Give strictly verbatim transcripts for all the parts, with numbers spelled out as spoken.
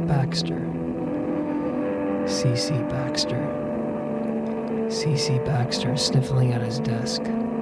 Baxter. C C Baxter. C C Baxter sniffling at his desk.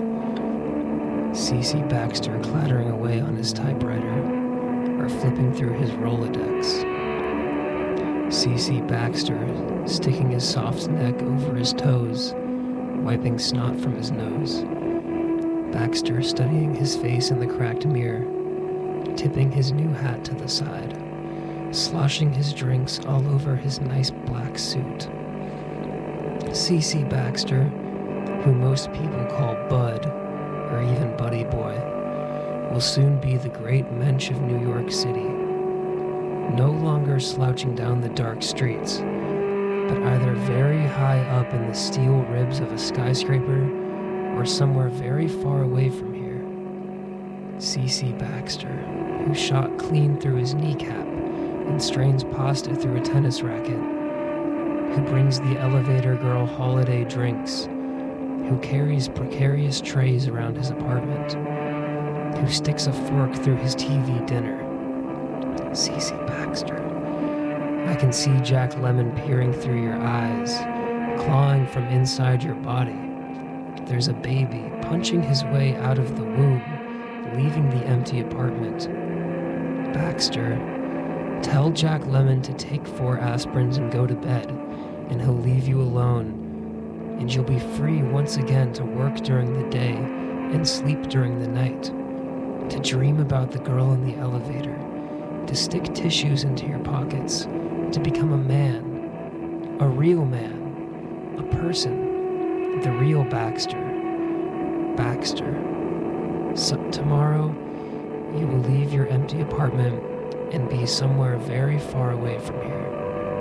C C Baxter clattering away on his typewriter or flipping through his Rolodex. C C Baxter sticking his soft neck over his toes, wiping snot from his nose. Baxter studying his face in the cracked mirror, tipping his new hat to the side, sloshing his drinks all over his nice black suit. C C Baxter, who most people call Bud, or even Buddy Boy, will soon be the great mensch of New York City, no longer slouching down the dark streets, but either very high up in the steel ribs of a skyscraper or somewhere very far away from here. C C Baxter, who shot clean through his kneecap and strains pasta through a tennis racket, who brings the elevator girl holiday drinks, who carries precarious trays around his apartment, who sticks a fork through his T V dinner. C C Baxter. I can see Jack Lemmon peering through your eyes, clawing from inside your body. There's a baby punching his way out of the womb, leaving the empty apartment. Baxter, tell Jack Lemmon to take four aspirins and go to bed, and he'll leave you alone, and you'll be free once again to work during the day and sleep during the night, to dream about the girl in the elevator, to stick tissues into your pockets, to become a man, a real man, a person, the real Baxter. Baxter. So tomorrow, you will leave your empty apartment and be somewhere very far away from here.